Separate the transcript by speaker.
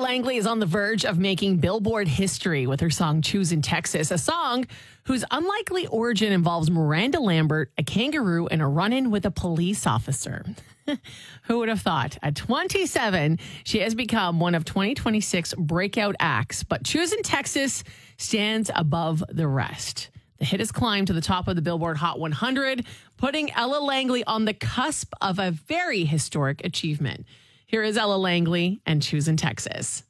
Speaker 1: Langley is on the verge of making Billboard history with her song Choosing Texas, a song whose unlikely origin involves Miranda Lambert, a kangaroo, and a run-in with a police officer. Who would have thought? At 27, she has become one of 2026 breakout acts, but Choosing Texas stands above the rest. The hit has climbed to the top of the Billboard Hot 100, putting Ella Langley on the cusp of a very historic achievement. Here is Ella Langley and Choosing Texas.